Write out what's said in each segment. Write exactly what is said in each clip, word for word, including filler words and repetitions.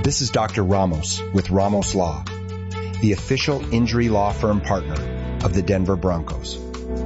This is Doctor Ramos with Ramos Law, the official injury law firm partner of the Denver Broncos.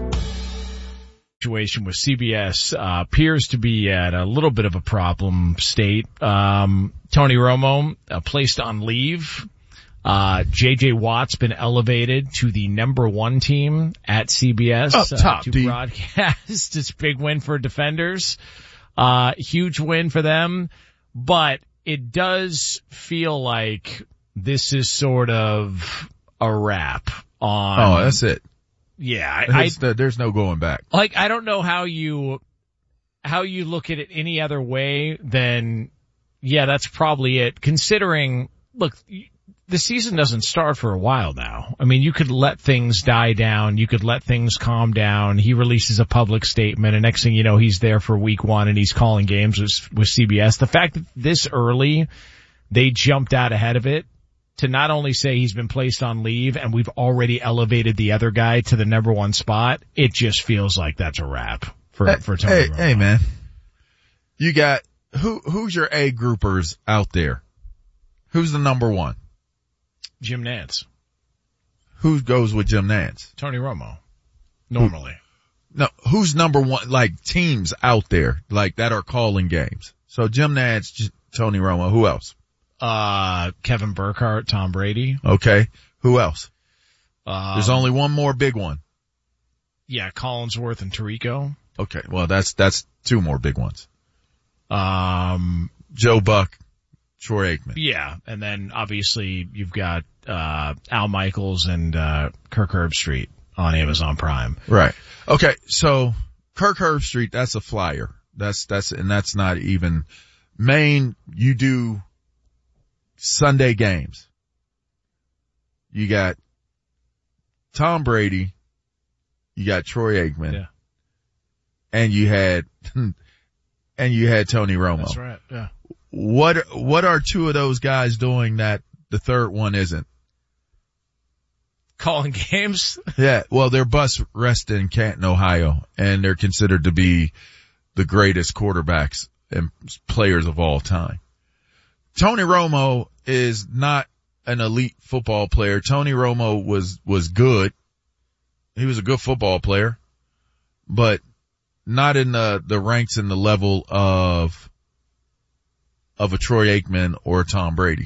Situation with C B S uh, appears to be at a little bit of a problem state. Um, Tony Romo uh, placed on leave. Uh, J J Watt's been elevated to the number one team at C B S Up top, uh, to D. broadcast. It's a big win for Defenders. Uh, huge win for them, but it does feel like this is sort of a wrap on. Oh, that's it. Yeah, I, I, there's no going back. Like, I don't know how you, how you look at it any other way than, yeah, that's probably it. Considering, look, the season doesn't start for a while now. I mean, you could let things die down. You could let things calm down. He releases a public statement, and next thing you know, he's there for week one and he's calling games with, with C B S. The fact that this early, they jumped out ahead of it, to not only say he's been placed on leave and we've already elevated the other guy to the number one spot, it just feels like that's a wrap for, hey, for Tony Hey, Romo. hey man. You got, who, who's your A groupers out there? Who's the number one? Jim Nantz. Who goes with Jim Nantz? Tony Romo. Normally. Who, no, who's number one, like teams out there, like that are calling games? So Jim Nantz, Tony Romo, who else? Uh, Kevin Burkhardt, Tom Brady. Okay. Who else? Um, There's only one more big one. Yeah, Collinsworth and Tirico. Okay. Well, that's, that's two more big ones. Um, Joe Buck, Troy Aikman. Yeah. And then obviously you've got, uh, Al Michaels and, uh, Kirk Herbstreit on Amazon Prime. Right. Okay. So Kirk Herbstreit, that's a flyer. That's, that's, and that's not even main. You do Sunday games. You got Tom Brady. You got Troy Aikman. Yeah. And you had, and you had Tony Romo. That's right. Yeah. What, what are two of those guys doing that the third one isn't? Calling games? Yeah. Well, they're bus rested in Canton, Ohio, and they're considered to be the greatest quarterbacks and players of all time. Tony Romo is not an elite football player. Tony Romo was, was good. He was a good football player, but not in the, the ranks and the level of, of a Troy Aikman or a Tom Brady.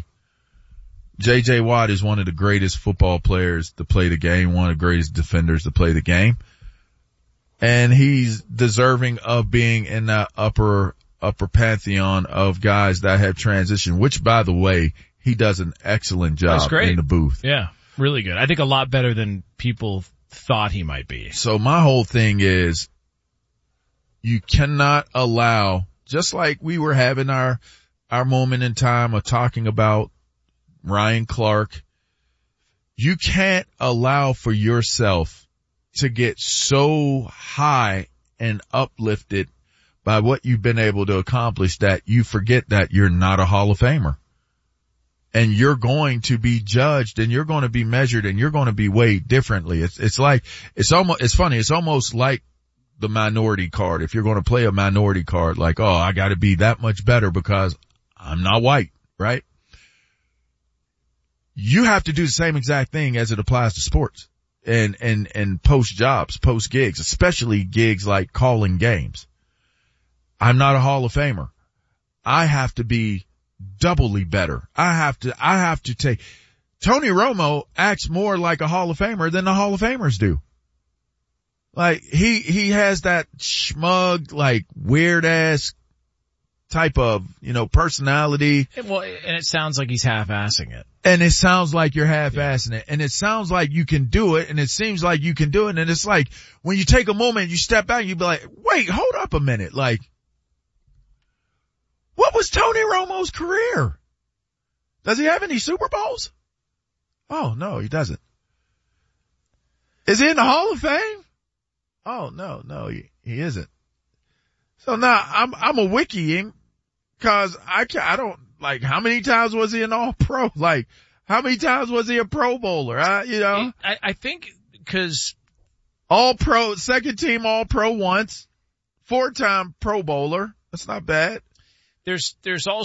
J J Watt is one of the greatest football players to play the game, one of the greatest defenders to play the game. And he's deserving of being in that upper, upper pantheon of guys that have transitioned, which by the way, he does an excellent job in the booth. Yeah, really good. I think a lot better than people thought he might be. So my whole thing is you cannot allow, just like we were having our, our moment in time of talking about Ryan Clark, you can't allow for yourself to get so high and uplifted by what you've been able to accomplish that you forget that you're not a Hall of Famer. And you're going to be judged and you're going to be measured and you're going to be weighed differently. It's, it's like, it's almost, it's funny. It's almost like the minority card. If you're going to play a minority card, like, oh, I got to be that much better because I'm not white, right? You have to do the same exact thing as it applies to sports and, and, and post jobs, post gigs, especially gigs like calling games. I'm not a Hall of Famer. I have to be doubly better. I have to, I have to take, Tony Romo acts more like a Hall of Famer than the Hall of Famers do. Like he, he has that schmug, like weird ass type of, you know, personality. And, well, and it sounds like he's half-assing it. And it sounds like you're half-assing it. And it sounds like you can do it. And it seems like you can do it. And it's like when you take a moment, you step back, you be like, wait, hold up a minute. Like, what was Tony Romo's career? Does he have any Super Bowls? Oh, no, he doesn't. Is he in the Hall of Fame? Oh, no, no, he, he isn't. So now I'm, I'm a wiki him cause I can, I don't, like, how many times was he an all pro? Like, how many times was he a pro bowler? I, you know, I, I think cause all pro, second team all pro once, four time pro bowler. That's not bad. There's, there's also